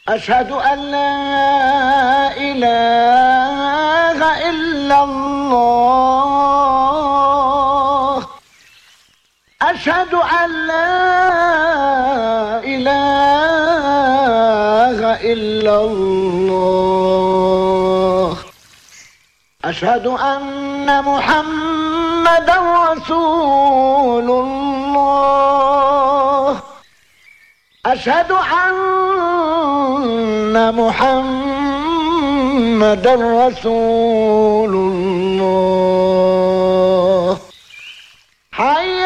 أشهد أن لا إله إلا الله. أشهد أن لا إله إلا الله. أشهد أن محمدا رسول الله. أشهد أن محمدا رسول الله.